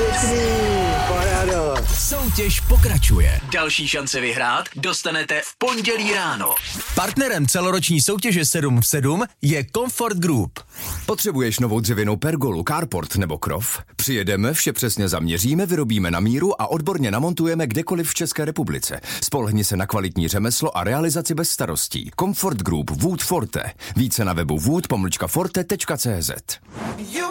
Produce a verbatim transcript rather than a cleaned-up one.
Pěkný, paráda. Soutěž pokračuje. Další šance vyhrát dostanete v pondělí ráno. Partnerem celoroční soutěže sedm v sedm je Comfort Group. Potřebuješ novou dřevěnou pergolu, carport nebo krov? Přijedeme, vše přesně zaměříme, vyrobíme na míru a odborně namontujeme kdekoliv v České republice. Spolehni se na kvalitní řemeslo a realizaci bez starostí. Comfort Group Wood Forte. Více na webu wood pomlčka forte tečka cé zet.